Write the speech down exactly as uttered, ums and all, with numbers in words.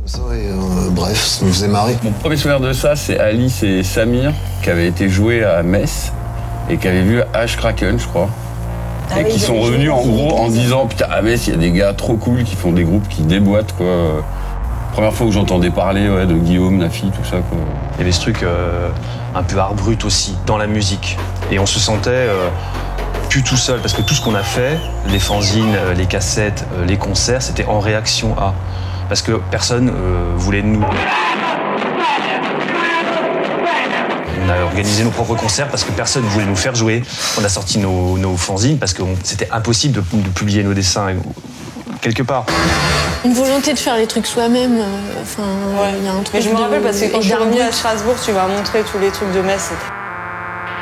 Ça, et, euh, bref, ça nous faisait marrer. Mon premier souvenir de ça, c'est Alice et Samir qui avaient été joués à Metz et qui avaient vu Ash Kraken, je crois. Ah et oui, qui sont revenus en gros en disant putain, à Metz, il y a des gars trop cool qui font des groupes qui déboîtent, quoi. Première fois que j'entendais parler ouais, de Guillaume, Nafi, tout ça, quoi. Il y avait ce truc euh, un peu art brut aussi dans la musique. Et on se sentait euh, plus tout seul parce que tout ce qu'on a fait, les fanzines, les cassettes, les concerts, c'était en réaction à. Parce que personne euh, voulait de nous. On a organisé nos propres concerts parce que personne ne voulait nous faire jouer. On a sorti nos, nos fanzines parce que on, c'était impossible de, de publier nos dessins quelque part. Une volonté de faire les trucs soi-même. Enfin, ouais. Il y a un truc. Mais je me rappelle de... parce que quand je suis revenue à Strasbourg, tu m'as montré tous les trucs de Metz.